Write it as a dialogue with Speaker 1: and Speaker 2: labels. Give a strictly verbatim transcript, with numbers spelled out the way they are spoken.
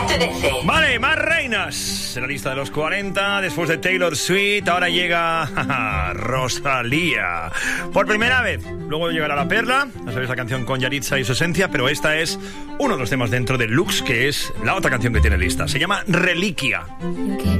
Speaker 1: trece.
Speaker 2: Vale, más reinas en la lista de los cuarenta. Después de Taylor Swift, ahora llega Rosalía. Por primera vez. Luego llegará La Perla. Ya sabéis, la canción con Yaritza y su esencia. Pero esta es uno de los temas dentro de Lux, que es la otra canción que tiene lista. Se llama Reliquia.